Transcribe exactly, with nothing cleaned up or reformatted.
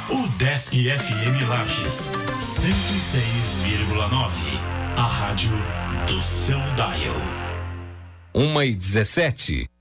O Desk F M Lages, cento e seis vírgula nove. A rádio do seu dial. uma e dezessete.